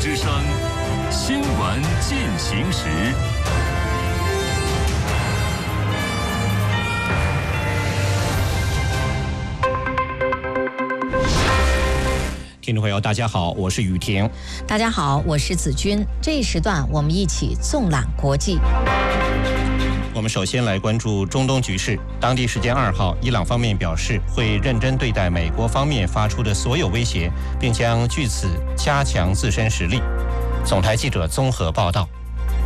之声，新闻进行时。 听众朋友，大家好，我是雨婷。 大家好，我是子君。这一时段，我们一起纵览国际。 我们首先来关注中东局势。当地时间2号，伊朗方面表示会认真对待美国方面发出的所有威胁，并将据此加强自身实力。总台记者综合报道。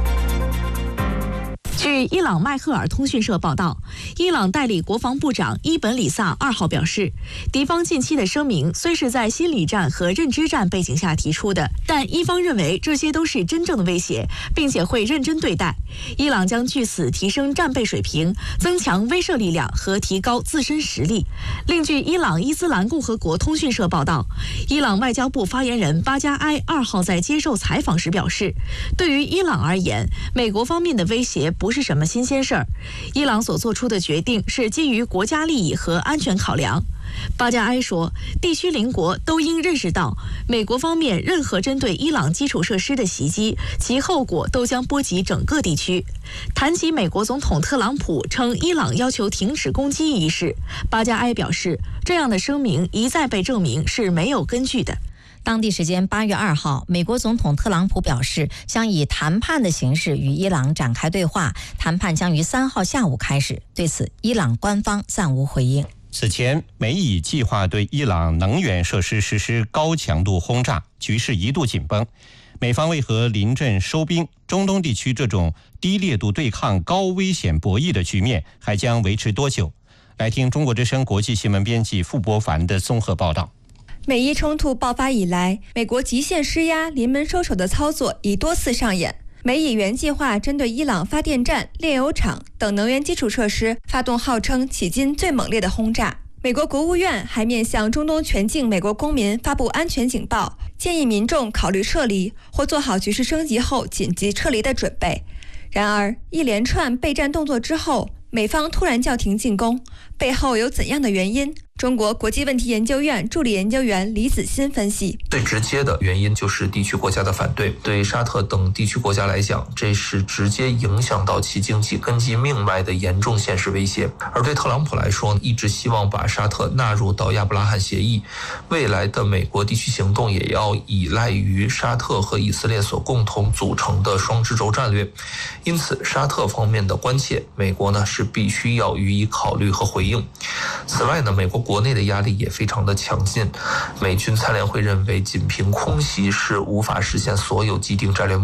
据伊朗迈赫尔通讯社报道，伊朗代理国防部长伊本里萨2号表示，敌方近期的声明虽是在心理战和认知战背景下提出的，但伊方认为这些都是真正的威胁，并且会认真对待。伊朗将据此提升战备水平，增强威慑力量和提高自身实力。另据伊朗伊斯兰共和国通讯社报道，伊朗外交部发言人巴加埃2号在接受采访时表示，对于伊朗而言，美国方面的威胁不是什么新鲜事儿，伊朗所做出的决定是基于国家利益和安全考量。巴加埃说，地区邻国都应认识到，美国方面任何针对伊朗基础设施的袭击，其后果都将波及整个地区。谈及美国总统特朗普称伊朗要求停止攻击一事，巴加埃表示，这样的声明一再被证明是没有根据的。 当地时间8月2号，美国总统特朗普表示，将以谈判的形式与伊朗展开对话，谈判将于3号下午开始。对此，伊朗官方暂无回应。 此前，美以计划对伊朗能源设施实施高强度轰炸，局势一度紧绷。美方为何临阵收兵？中东地区这种低烈度对抗、高危险博弈的局面还将维持多久？来听中国之声国际新闻编辑傅博凡的综合报道。 美伊冲突爆发以来，美国极限施压、临门收手的操作已多次上演。美以原计划针对伊朗发电站、炼油厂等能源基础设施发动号称迄今最猛烈的轰炸。美国国务院还面向中东全境美国公民发布安全警报，建议民众考虑撤离或做好局势升级后紧急撤离的准备。然而，一连串备战动作之后，美方突然叫停进攻，背后有怎样的原因？中国国际问题研究院助理研究员李子欣分析， 最直接的原因就是地区国家的反对。对沙特等地区国家来讲，这是直接影响到其经济根基命脉的严重现实威胁。而对特朗普来说，一直希望把沙特纳入到亚伯拉罕协议，未来的美国地区行动也要依赖于沙特和以色列所共同组成的双支轴战略。因此，沙特方面的关切，美国呢是必须要予以考虑和回应。此外呢，美国国内的压力也非常的强劲。美军参联会认为，仅凭空袭是无法实现所有既定战略目